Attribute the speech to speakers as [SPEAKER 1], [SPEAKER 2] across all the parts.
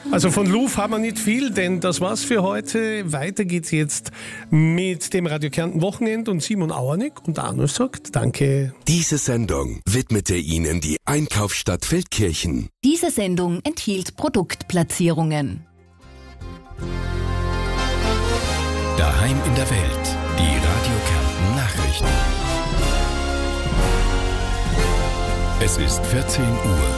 [SPEAKER 1] Also von Louvre haben wir nicht viel, denn das war's für heute. Weiter geht's jetzt mit dem Radio Kärnten Wochenende und Simon Auernick und Arno sagt Danke.
[SPEAKER 2] Diese Sendung widmete Ihnen die Einkaufsstadt Feldkirchen.
[SPEAKER 3] Diese Sendung enthielt Produktplatzierungen.
[SPEAKER 2] Daheim in der Welt, die Radio Kärnten Nachrichten. Es ist 14 Uhr.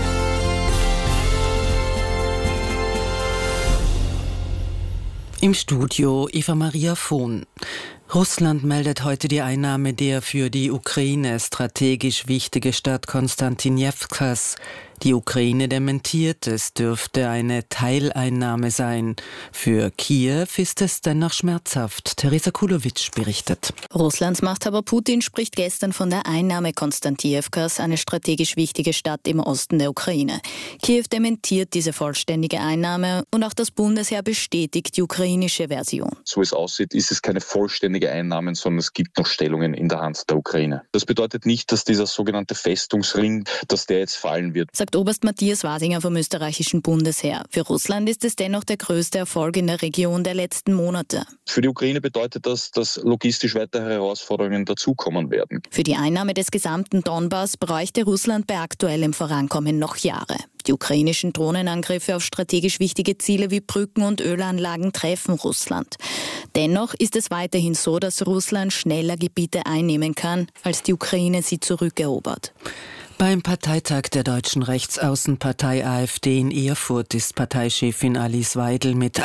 [SPEAKER 4] Im Studio Eva Maria Vohn. Russland meldet heute die Einnahme der für die Ukraine strategisch wichtige Stadt Konstantinewkas. Die Ukraine dementiert, es dürfte eine Teileinnahme sein. Für Kiew ist es dennoch schmerzhaft. Teresa Kulowitsch berichtet.
[SPEAKER 5] Russlands Machthaber Putin spricht gestern von der Einnahme Konstantinewkas, eine strategisch wichtige Stadt im Osten der Ukraine. Kiew dementiert diese vollständige Einnahme und auch das Bundesheer bestätigt die ukrainische Version.
[SPEAKER 6] So es aussieht, ist es keine vollständige Einnahme, sondern es gibt noch Stellungen in der Hand der Ukraine. Das bedeutet nicht, dass dieser sogenannte Festungsring, dass der jetzt fallen wird.
[SPEAKER 5] Sagt Oberst Matthias Wasinger vom österreichischen Bundesheer. Für Russland ist es dennoch der größte Erfolg in der Region der letzten Monate.
[SPEAKER 6] Für die Ukraine bedeutet das, dass logistisch weitere Herausforderungen dazukommen werden.
[SPEAKER 5] Für die Einnahme des gesamten Donbass bräuchte Russland bei aktuellem Vorankommen noch Jahre. Die ukrainischen Drohnenangriffe auf strategisch wichtige Ziele wie Brücken und Ölanlagen treffen Russland. Dennoch ist es weiterhin so, dass Russland schneller Gebiete einnehmen kann, als die Ukraine sie zurückerobert.
[SPEAKER 4] Beim Parteitag der deutschen Rechtsaußenpartei AfD in Erfurt ist Parteichefin Alice Weidel mit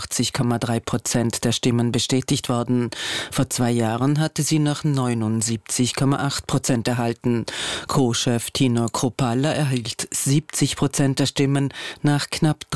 [SPEAKER 4] 81,3% der Stimmen bestätigt worden. Vor 2 Jahren hatte sie noch 79,8% erhalten. Co-Chef Tino Kruppalla erhielt 70% der Stimmen nach knapp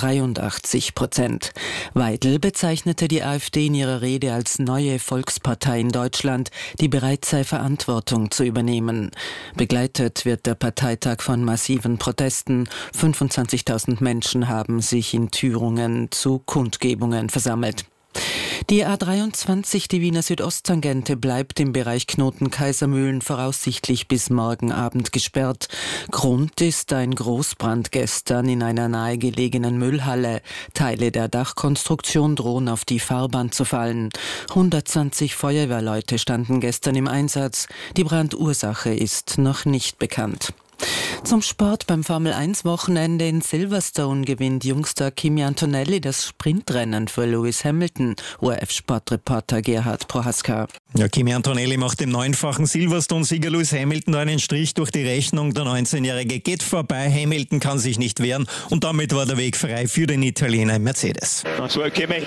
[SPEAKER 4] 83%. Weidel bezeichnete die AfD in ihrer Rede als neue Volkspartei in Deutschland, die bereit sei, Verantwortung zu übernehmen. Begleitet wird der Parteitag von massiven Protesten. 25.000 Menschen haben sich in Thüringen zu Kundgebungen versammelt. Die A23, die Wiener Südosttangente, bleibt im Bereich Knoten Kaisermühlen voraussichtlich bis morgen Abend gesperrt. Grund ist ein Großbrand gestern in einer nahegelegenen Müllhalle. Teile der Dachkonstruktion drohen auf die Fahrbahn zu fallen. 120 Feuerwehrleute standen gestern im Einsatz. Die Brandursache ist noch nicht bekannt. Zum Sport beim Formel-1-Wochenende in Silverstone gewinnt Jungstar Kimi Antonelli das Sprintrennen für Lewis Hamilton, ORF-Sportreporter Gerhard Prohaska.
[SPEAKER 7] Ja, Kimi Antonelli macht dem 9-fachen Silverstone-Sieger Lewis Hamilton einen Strich durch die Rechnung. Der 19-Jährige geht vorbei, Hamilton kann sich nicht wehren und damit war der Weg frei für den Italiener im Mercedes.
[SPEAKER 8] Nice work, Kimi.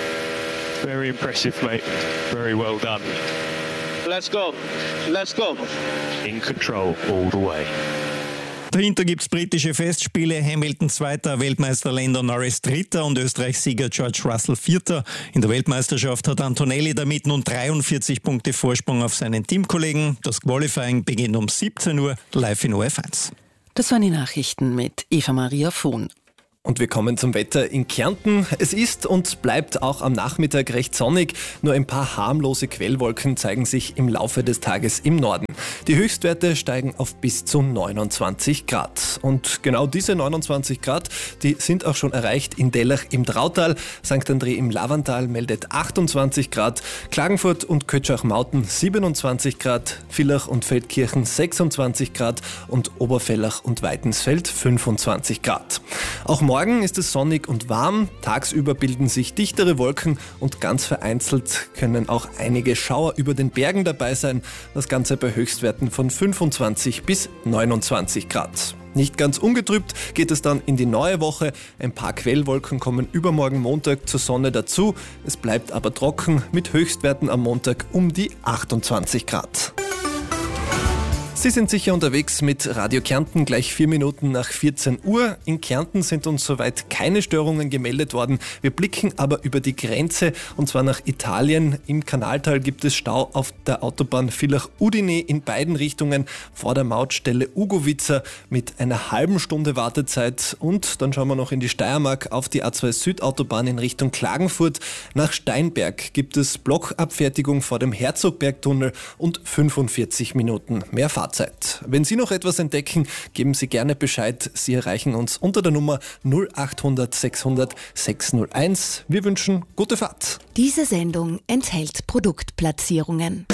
[SPEAKER 8] Very impressive, mate. Very well done. Let's go. Let's go. In control all the way.
[SPEAKER 7] Dahinter gibt's britische Festspiele, Hamilton Zweiter, Weltmeister Lando Norris Dritter und Österreichs Sieger George Russell Vierter. In der Weltmeisterschaft hat Antonelli damit nun 43 Punkte Vorsprung auf seinen Teamkollegen. Das Qualifying beginnt um 17 Uhr, live in ORF1.
[SPEAKER 4] Das waren die Nachrichten mit Eva Maria Vohn.
[SPEAKER 9] Und wir kommen zum Wetter in Kärnten. Es ist und bleibt auch am Nachmittag recht sonnig. Nur ein paar harmlose Quellwolken zeigen sich im Laufe des Tages im Norden. Die Höchstwerte steigen auf bis zu 29 Grad. Und genau diese 29 Grad, die sind auch schon erreicht in Dellach im Drautal. St. André im Lavantal meldet 28 Grad. Klagenfurt und Kötschach-Mauten 27 Grad. Villach und Feldkirchen 26 Grad. Und Oberfellach und Weitensfeld 25 Grad. Auch morgen ist es sonnig und warm, tagsüber bilden sich dichtere Wolken und ganz vereinzelt können auch einige Schauer über den Bergen dabei sein, das Ganze bei Höchstwerten von 25 bis 29 Grad. Nicht ganz ungetrübt geht es dann in die neue Woche. Ein paar Quellwolken kommen übermorgen Montag zur Sonne dazu. Es bleibt aber trocken mit Höchstwerten am Montag um die 28 Grad. Sie sind sicher unterwegs mit Radio Kärnten, gleich 4 Minuten nach 14 Uhr. In Kärnten sind uns soweit keine Störungen gemeldet worden. Wir blicken aber über die Grenze und zwar nach Italien. Im Kanaltal gibt es Stau auf der Autobahn Villach-Udine in beiden Richtungen vor der Mautstelle Ugovica mit einer halben Stunde Wartezeit. Und dann schauen wir noch in die Steiermark auf die A2 Südautobahn in Richtung Klagenfurt. Nach Steinberg gibt es Blockabfertigung vor dem Herzogbergtunnel und 45 Minuten mehr Fahrzeit. Fahrzeit. Wenn Sie noch etwas entdecken, geben Sie gerne Bescheid. Sie erreichen uns unter der Nummer 0800 600 601. Wir wünschen gute Fahrt.
[SPEAKER 3] Diese Sendung enthält Produktplatzierungen.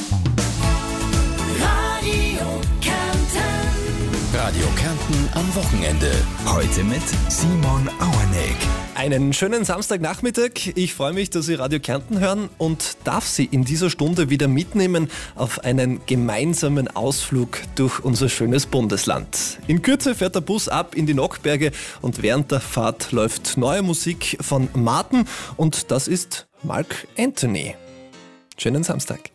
[SPEAKER 2] Radio Kärnten am Wochenende. Heute mit Simon Auerneck.
[SPEAKER 9] Einen schönen Samstagnachmittag. Ich freue mich, dass Sie Radio Kärnten hören und darf Sie in dieser Stunde wieder mitnehmen auf einen gemeinsamen Ausflug durch unser schönes Bundesland. In Kürze fährt der Bus ab in die Nockberge und während der Fahrt läuft neue Musik von Martin und das ist Mark Anthony. Schönen Samstag.